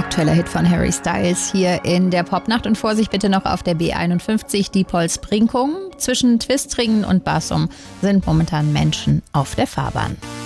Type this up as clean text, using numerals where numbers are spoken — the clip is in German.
aktueller Hit von Harry Styles hier in der Popnacht. Und Vorsicht bitte noch auf der B51, Diepholz-Brinkum. Zwischen Twistringen und Bassum sind momentan Menschen auf der Fahrbahn.